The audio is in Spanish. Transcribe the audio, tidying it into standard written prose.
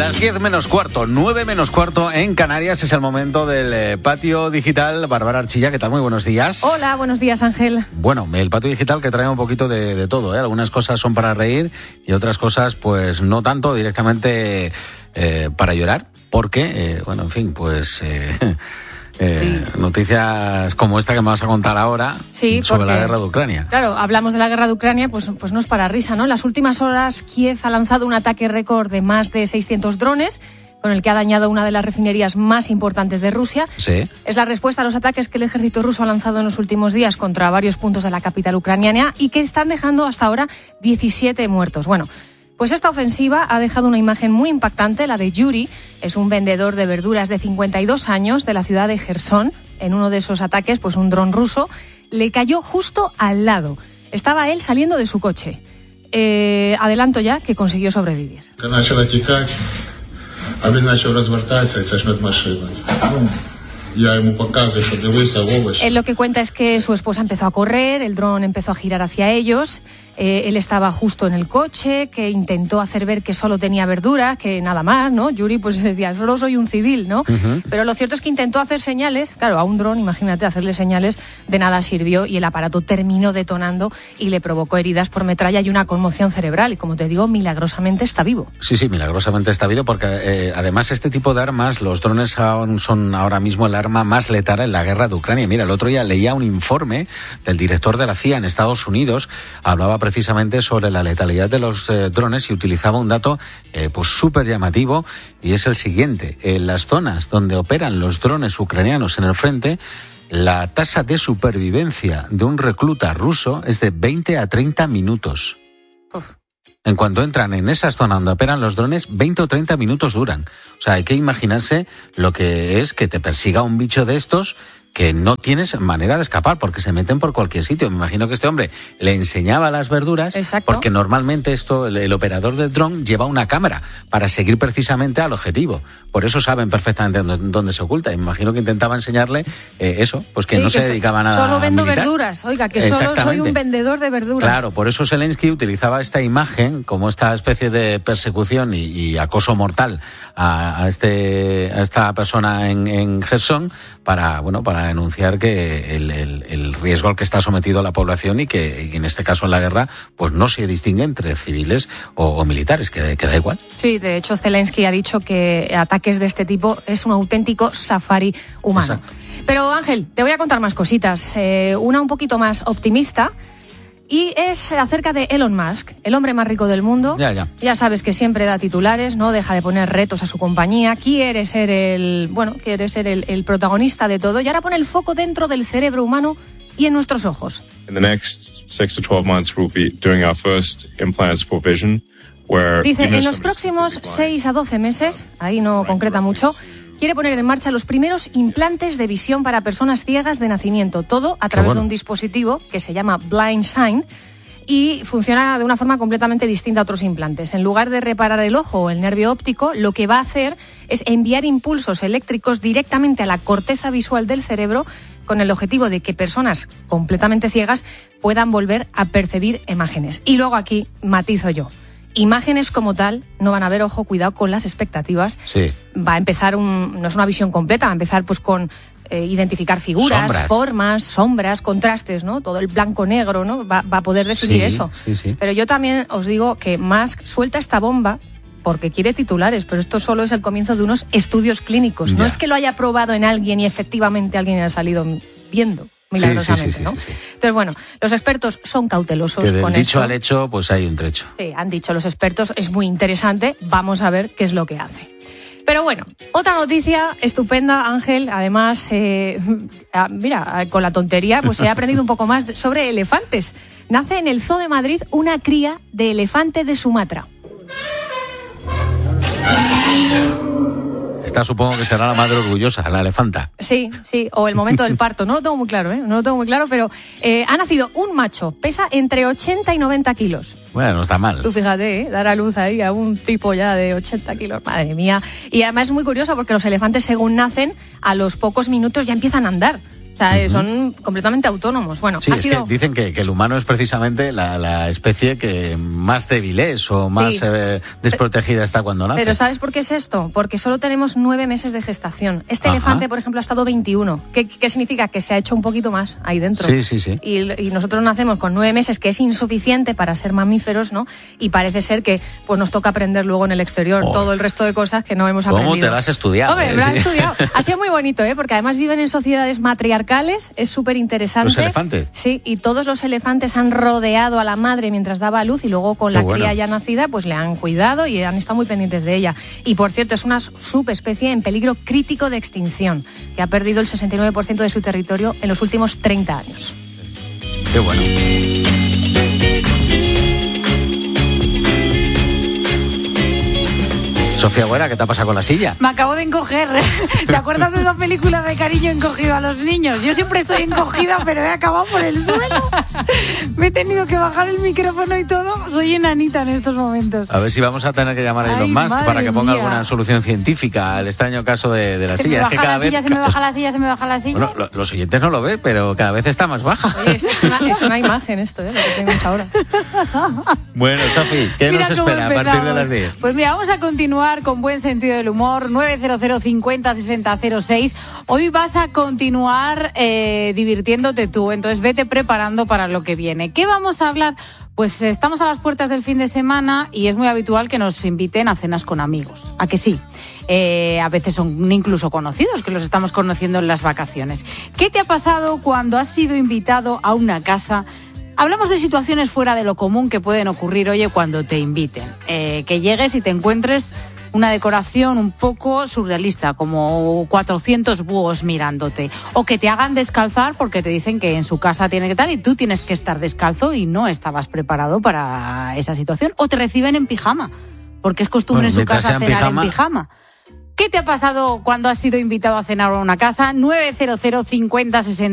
Las 10 menos cuarto, 9 menos cuarto en Canarias es el momento del patio digital. Bárbara Archilla, ¿qué tal? Muy buenos días. Hola, buenos días, Ángel. Bueno, el patio digital que trae un poquito de todo, ¿eh? Algunas cosas son para reír y otras cosas pues no tanto, directamente para llorar, porque, bueno, en fin, pues... noticias como esta que me vas a contar ahora, sí, sobre la guerra de Ucrania. Claro, hablamos de la guerra de Ucrania, pues no es para risa, ¿no? En las últimas horas Kiev ha lanzado un ataque récord de más de 600 drones, con el que ha dañado una de las refinerías más importantes de Rusia. Sí. Es la respuesta a los ataques que el ejército ruso ha lanzado en los últimos días contra varios puntos de la capital ucraniana y que están dejando hasta ahora 17 muertos. Bueno, pues esta ofensiva ha dejado una imagen muy impactante, la de Yuri. Es un vendedor de verduras de 52 años de la ciudad de Jersón. En uno de esos ataques, pues un dron ruso le cayó justo al lado. Estaba él saliendo de su coche. Adelanto ya que consiguió sobrevivir. Él lo que cuenta es que su esposa empezó a correr, el dron empezó a girar hacia ellos, él estaba justo en el coche, que intentó hacer ver que solo tenía verdura, que nada más, ¿no? Yuri pues decía, solo soy un civil, ¿no? Uh-huh. Pero lo cierto es que intentó hacer señales, claro, a un dron, imagínate, hacerle señales, de nada sirvió y el aparato terminó detonando y le provocó heridas por metralla y una conmoción cerebral y, como te digo, milagrosamente está vivo. Sí, milagrosamente está vivo porque además este tipo de armas, los drones son ahora mismo el arma más letal en la guerra de Ucrania. Mira, el otro día leía un informe del director de la CIA en Estados Unidos, hablaba precisamente sobre la letalidad de los drones y utilizaba un dato pues súper llamativo y es el siguiente. En las zonas donde operan los drones ucranianos en el frente, la tasa de supervivencia de un recluta ruso es de 20 a 30 minutos. En cuanto entran en esas zonas donde operan los drones, 20 o 30 minutos duran. O sea, hay que imaginarse lo que es que te persiga un bicho de estos que no tienes manera de escapar porque se meten por cualquier sitio. Me imagino que este hombre le enseñaba las verduras. Exacto. Porque normalmente el operador del dron lleva una cámara para seguir precisamente al objetivo. Por eso saben perfectamente dónde se oculta. Y me imagino que intentaba enseñarle eso, pues que sí, no se dedicaba a nada solo vendo militar. Verduras, oiga, que solo soy un vendedor de verduras. Claro, por eso Zelensky utilizaba esta imagen como esta especie de persecución y acoso mortal a esta persona en Jersón para denunciar que el riesgo al que está sometido la población y que en este caso en la guerra pues no se distingue entre civiles o militares, que da igual. Sí, de hecho Zelensky ha dicho que ataques de este tipo es un auténtico safari humano. Exacto. Pero Ángel, te voy a contar más cositas, una un poquito más optimista. Y es acerca de Elon Musk, el hombre más rico del mundo. Ya sabes que siempre da titulares, no deja de poner retos a su compañía. Quiere ser el protagonista de todo. Y ahora pone el foco dentro del cerebro humano y en nuestros ojos. In the next 6 to 12 months we'll be doing our first implants for vision. Dice, en los próximos 6 a 12 meses, ahí no concreta mucho, quiere poner en marcha los primeros implantes de visión para personas ciegas de nacimiento. Todo a través de un dispositivo que se llama Blind Sign y funciona de una forma completamente distinta a otros implantes. En lugar de reparar el ojo o el nervio óptico, lo que va a hacer es enviar impulsos eléctricos directamente a la corteza visual del cerebro con el objetivo de que personas completamente ciegas puedan volver a percibir imágenes. Y luego aquí matizo yo. Imágenes como tal no van a haber, ojo, cuidado con las expectativas. Sí. Va a empezar no es una visión completa, va a empezar pues con identificar figuras, formas, sombras, contrastes, ¿no? Todo el blanco-negro, ¿no? Va a poder definir eso. Sí. Pero yo también os digo que Musk suelta esta bomba porque quiere titulares, pero esto solo es el comienzo de unos estudios clínicos. No es que lo haya probado en alguien y efectivamente alguien haya salido viendo. Milagrosamente, ¿no? Sí. Entonces, bueno, los expertos son cautelosos que del con dicho esto. al hecho, pues hay un trecho. Sí, han dicho los expertos, es muy interesante, vamos a ver qué es lo que hace. Pero bueno, otra noticia estupenda, Ángel, además, mira, con la tontería, pues he aprendido un poco más sobre elefantes. Nace en el Zoo de Madrid una cría de elefante de Sumatra. Esta supongo que será la madre orgullosa, la elefanta. Sí, o el momento del parto. No lo tengo muy claro, pero ha nacido un macho, pesa entre 80 y 90 kilos. Bueno, no está mal. Tú fíjate, dar a luz ahí a un tipo ya de 80 kilos, madre mía. Y además es muy curioso porque los elefantes según nacen, a los pocos minutos ya empiezan a andar. O sea, son completamente autónomos. Bueno, sí, que dicen que el humano es precisamente la especie que más débil es o más desprotegida está cuando nace. Pero ¿sabes por qué es esto? Porque solo tenemos 9 meses de gestación. Este elefante, por ejemplo, ha estado 21. ¿Qué significa? Que se ha hecho un poquito más ahí dentro. Sí. Y nosotros nacemos con 9 meses, que es insuficiente para ser mamíferos, ¿no? Y parece ser que pues nos toca aprender luego en el exterior todo el resto de cosas que no hemos aprendido. ¿Cómo te lo has estudiado? Hombre, me lo has estudiado. Ha sido muy bonito, porque además viven en sociedades matriarcales, es súper interesante. ¿Los elefantes? Sí, y todos los elefantes han rodeado a la madre mientras daba a luz y luego con cría ya nacida pues le han cuidado y han estado muy pendientes de ella. Y por cierto, es una subespecie en peligro crítico de extinción, que ha perdido el 69% de su territorio en los últimos 30 años. Qué bueno. Sofía Güera, ¿qué te ha pasado con la silla? Me acabo de encoger. ¿Te acuerdas de esa película de Cariño encogido a los niños? Yo siempre estoy encogida, pero he acabado por el suelo. Me he tenido que bajar el micrófono y todo. Soy enanita en estos momentos. A ver si vamos a tener que llamar a Elon Musk para que ponga alguna solución científica al extraño caso de la silla. Se me baja la silla. Bueno, los oyentes no lo ven, pero cada vez está más baja. Oye, es una imagen esto, lo que tenemos ahora. Bueno, Sofi, ¿qué nos espera a partir de las 10? Pues mira, vamos a continuar con buen sentido del humor. 900 50 60 06. Hoy vas a continuar divirtiéndote tú, entonces vete preparando para lo que viene. ¿Qué vamos a hablar? Pues estamos a las puertas del fin de semana y es muy habitual que nos inviten a cenas con amigos. ¿A que sí? A veces son incluso conocidos, que los estamos conociendo en las vacaciones. ¿Qué te ha pasado cuando has sido invitado a una casa? Hablamos de situaciones fuera de lo común que pueden ocurrir, oye, cuando te inviten. Que llegues y te encuentres una decoración un poco surrealista, como 400 búhos mirándote. O que te hagan descalzar porque te dicen que en su casa tiene que estar y tú tienes que estar descalzo y no estabas preparado para esa situación. O te reciben en pijama, porque es costumbre en su casa cenar en pijama. ¿Qué te ha pasado cuando has sido invitado a cenar a una casa? 900 50 60